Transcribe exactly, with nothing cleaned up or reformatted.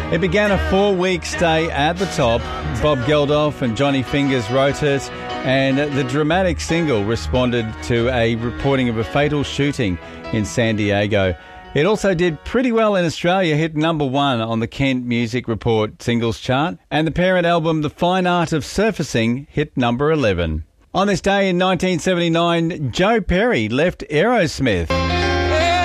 It began a four-week stay at the top. Bob Geldof and Johnny Fingers wrote it, and the dramatic single responded to a reporting of a fatal shooting in San Diego. It also did pretty well in Australia, hit number one on the Kent Music Report singles chart, and the parent album The Fine Art of Surfacing hit number eleven. On this day in nineteen seventy-nine, Joe Perry left Aerosmith.